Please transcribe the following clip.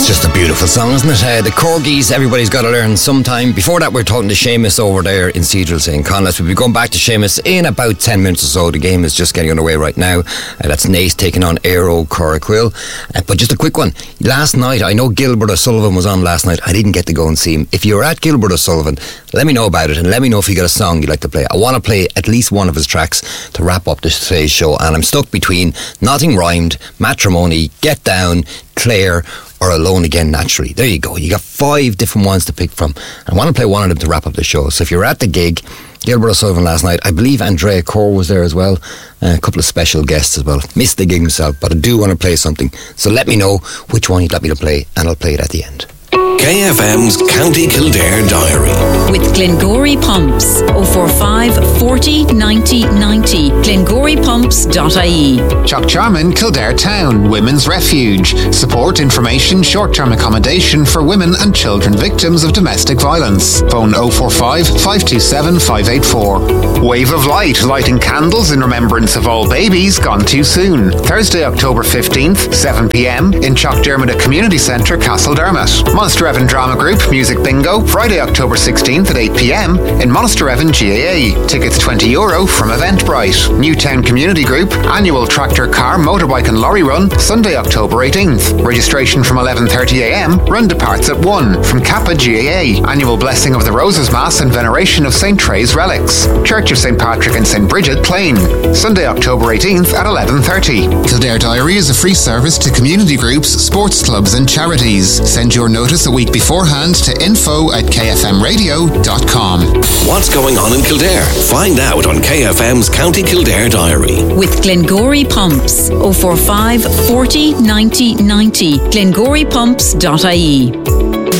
That's just a beautiful song, isn't it? The Corgis, everybody's got to learn sometime. Before that, we're talking to Seamus over there in Cedral St. Conlas. We'll be going back to Seamus in about 10 minutes or so. The game is just getting underway right now. That's Naas taking on Aero Corriquil. But just a quick one. Last night, I know Gilbert O'Sullivan was on last night. I didn't get to go and see him. If you're at Gilbert O'Sullivan, let me know about it and let me know if you got a song you'd like to play. I want to play at least one of his tracks to wrap up today's show. And I'm stuck between Nothing Rhymed, Matrimony, Get Down, Claire, or Alone Again Naturally. There you go. You got 5 different ones to pick from. I want to play one of them to wrap up the show. So if you're at the gig, Gilbert O'Sullivan last night, I believe Andrea Corr was there as well, a couple of special guests as well. Missed the gig himself, but I do want to play something. So let me know which one you'd like me to play and I'll play it at the end. KFM's County Kildare Diary with Glengory Pumps 045 40 90 90 glengoripumps.ie. Chuckcharman Kildare Town Women's Refuge. Support, information, short-term accommodation for women and children victims of domestic violence. Phone 045 527 584. Wave of Light, lighting candles in remembrance of all babies gone too soon. Thursday, October 15th, 7pm in Chuckdermott Community Centre, Castledermot. Monster Evan Drama Group Music Bingo, Friday, October 16th at 8pm in Monster Evan GAA. Tickets €20 from Eventbrite. Newtown Community Group Annual Tractor Car, Motorbike and Lorry Run, Sunday, October 18th. Registration from 11:30am. Run departs at 1 from Kappa GAA. Annual Blessing of the Roses Mass and Veneration of St. Trey's Relics. Church of St. Patrick and St. Bridget, Plain. Sunday, October 18th at 11:30. Kildare Diary is a free service to community groups, sports clubs and charities. Send your notice a week beforehand to info@kfmradio.com. What's going on in Kildare? Find out on KFM's County Kildare Diary. With Glengory Pumps 045 40 90 90 glengoripumps.ie.